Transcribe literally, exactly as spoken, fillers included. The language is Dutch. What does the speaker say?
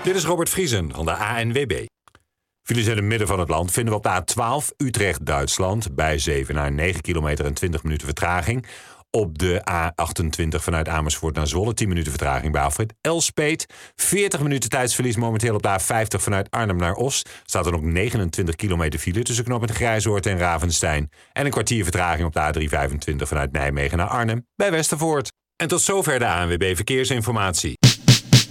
Dit is Robert Vriesen van de A N W B. Files in het midden van het land vinden we op de A twaalf Utrecht-Duitsland bij Zevenaar negen kilometer en twintig minuten vertraging. Op de A achtentwintig vanuit Amersfoort naar Zwolle tien minuten vertraging bij Alfred Elspeet. veertig minuten tijdsverlies momenteel op de A vijftig vanuit Arnhem naar Os. Staat er nog negenentwintig kilometer file tussen knooppunt Grijzoord en Ravenstein. En een kwartier vertraging op de A driehonderdvijfentwintig vanuit Nijmegen naar Arnhem bij Westervoort. En tot zover de A N W B Verkeersinformatie.